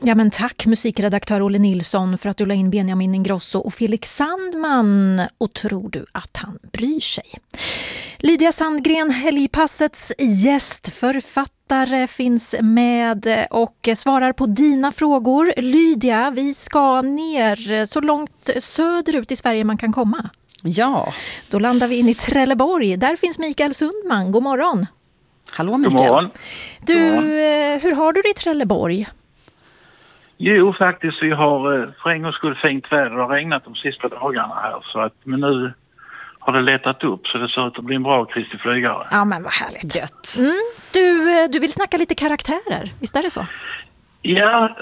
Ja, men tack musikredaktör Olle Nilsson för att du la in Benjamin Ingrosso och Felix Sandman. Och tror du att han bryr sig? Lydia Sandgren, Helgpassets gästförfattare, finns med och svarar på dina frågor. Lydia, vi ska ner så långt söderut i Sverige man kan komma. Ja. Då landar vi in i Trelleborg. Där finns Mikael Sundman. God morgon. Hallå Mikael. God morgon. Du, hur har du det i Trelleborg? Jo, faktiskt, vi har för en gångs skull fint väder och regnat de sista dagarna här. Så att, men nu har det letat upp så det ser ut att bli en bra Kristi flygare. Ja, men vad härligt. Gött. Du vill snacka lite karaktärer, visst är det så? Ja,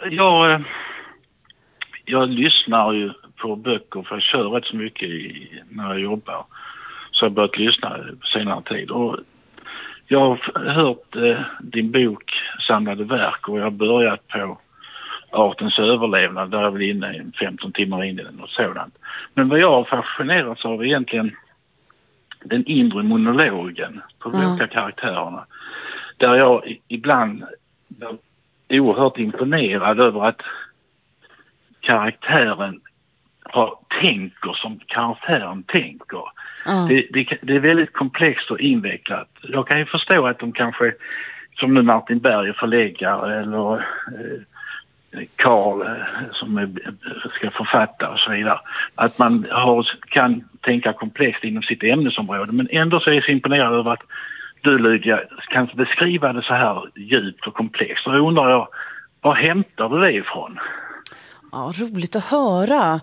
jag lyssnar ju på böcker för jag kör rätt så mycket när jag jobbar. Så jag har börjat lyssna senare tid. Och jag har hört din bok Samlade verk och jag har börjat på Artens överlevnad, där jag vill inne 15 timmar in i den och sådant. Men vad jag har fascinerats av är egentligen den inre monologen på de olika karaktärerna. Där jag ibland är oerhört imponerad över att karaktären tänker som karaktären tänker. Det är väldigt komplext och invecklat. Jag kan ju förstå att de kanske, som nu Martin Berg förläggare eller Karl som ska författa och så vidare, att man kan tänka komplext inom sitt ämnesområde, men ändå så är jag så imponerad över att du, Lydia, kan beskriva det så här djupt och komplext. Och då undrar jag, var hämtar du det ifrån? Ja, roligt att höra.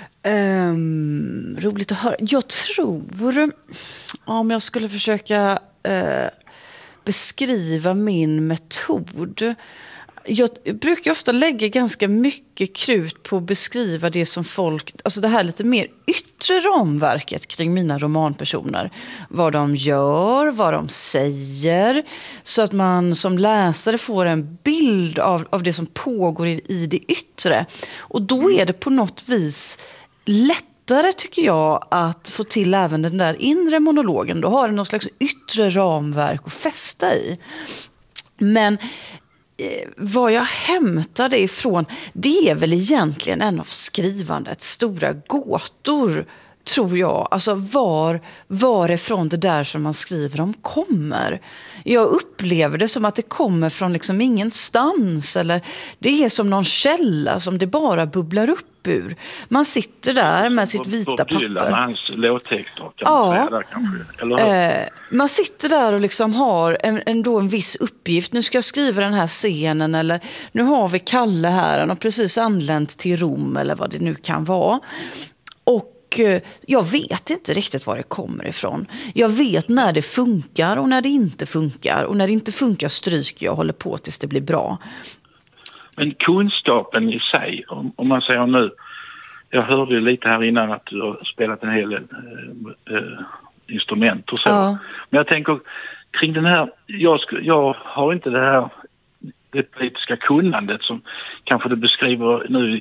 Jag tror, om jag skulle försöka beskriva min metod. Jag brukar ofta lägga ganska mycket krut på att beskriva det som folk, alltså det här lite mer yttre ramverket kring mina romanpersoner. Vad de gör, vad de säger, så att man som läsare får en bild av det som pågår i det yttre. Och då är det på något vis lättare, tycker jag, att få till även den där inre monologen. Då har det någon slags yttre ramverk att fästa i. Men vad jag hämtade ifrån, det är väl egentligen en av skrivandets stora gåtor, tror jag. Alltså varifrån det där som man skriver om kommer. Jag upplever det som att det kommer från liksom ingenstans, eller det är som någon källa som det bara bubblar upp ur. Man sitter där med sitt vita papper. Hans låttexter, kan man säga där kanske. Eller man sitter där och liksom har en viss uppgift. Nu ska jag skriva den här scenen, eller nu har vi Kalle här, han har precis anlänt till Rom, eller vad det nu kan vara. Och jag vet inte riktigt var det kommer ifrån. Jag vet när det funkar och när det inte funkar. Och när det inte funkar stryker jag och håller på tills det blir bra. Men kunskapen i sig, om man säger nu, jag hörde ju lite här innan att du har spelat en hel del instrument och så. Ja. Men jag tänker kring den här, jag har inte det politiska kunnandet som kanske du beskriver nu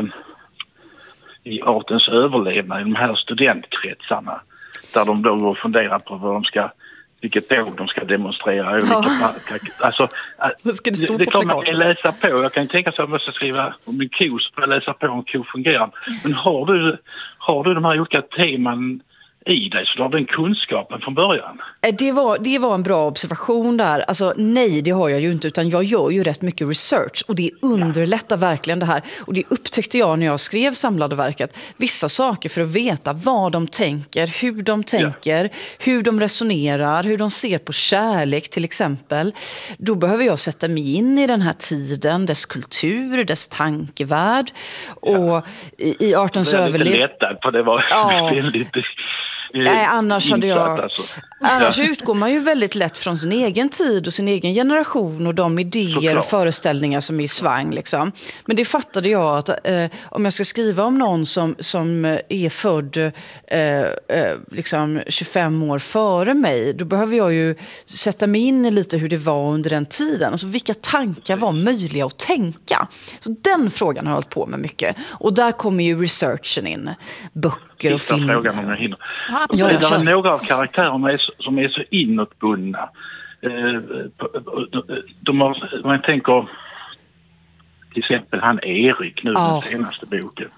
i Artens överlevnad i de här studentkretsarna, där de då funderar på vilket tåg de ska demonstrera. Alltså, ska det stå det är på klart man plakaten? kan läsa på. Jag kan tänka sig att man ska skriva om en ko, så får jag läsa på om en ko fungerar. Men har du de här olika teman i dig, så du har den kunskapen från början? Det var en bra observation där. Alltså nej, det har jag ju inte, utan jag gör ju rätt mycket research och det underlättar verkligen det här. Och det upptäckte jag när jag skrev Samlade verket. Vissa saker för att veta vad de tänker, hur de resonerar, hur de ser på kärlek till exempel. Då behöver jag sätta mig in i den här tiden, dess kultur, dess tankevärld. Och i Artens överlevnad. Jag är lite lättad på det, var väldigt... Nej, annars utgår man ju väldigt lätt från sin egen tid och sin egen generation och de idéer och föreställningar som är i svang liksom. Men det fattade jag att om jag ska skriva om någon som är född liksom 25 år före mig, då behöver jag ju sätta mig in i lite hur det var under den tiden. Alltså vilka tankar var möjliga att tänka? Så den frågan har jag hållit på med mycket. Och där kommer ju researchen in. Böcker och filmer. Frågan om jag hinner. Ja, det är några av karaktärerna som är så inåtbundna. Man tänker till exempel han Erik nu, den senaste boken.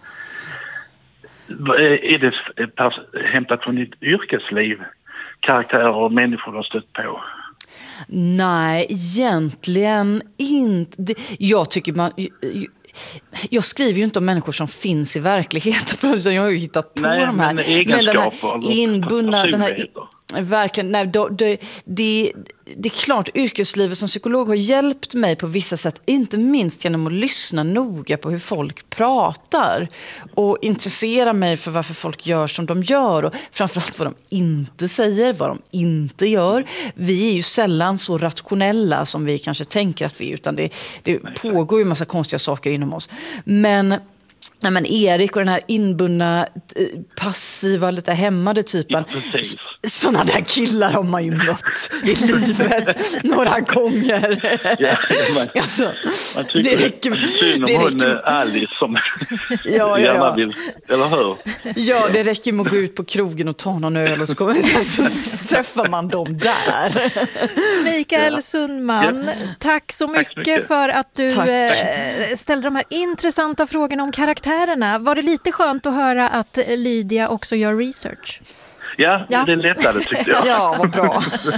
Är det hämtat från ditt yrkesliv? Karaktärer och människor har stött på? Nej, egentligen inte. Jag skriver ju inte om människor som finns i verkligheten, utan jag har ju hittat på de här. Men den här inbundna, verkligen, nej, det är klart, yrkeslivet som psykolog har hjälpt mig på vissa sätt, inte minst genom att lyssna noga på hur folk pratar och intressera mig för varför folk gör som de gör och framförallt vad de inte säger, vad de inte gör. Vi är ju sällan så rationella som vi kanske tänker att vi är, utan det pågår ju en massa konstiga saker inom oss. Men Erik och den här inbundna, passiva, lite hämmade typen. Ja, sådana där killar har man ju mött i livet några gånger. Ja, alltså, man tycker det räcker Alice som gärna vill, eller hur? Ja, det räcker med att gå ut på krogen och ta någon öl och så träffar man dem där. Mikael Sundman, tack så mycket för att du ställde de här intressanta frågorna om karaktärerna. Var det lite skönt att höra att Lydia också gör research? Ja, det lättade tyckte jag. Ja, vad bra.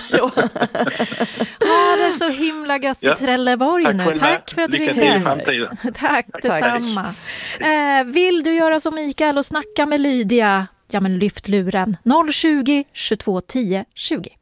Ha det så himla gött i Trelleborg nu. Tack för att du ringde. Tack, detsamma. Vill du göra som Mikael och snacka med Lydia? Ja, men lyft luren. 020 22 10 20.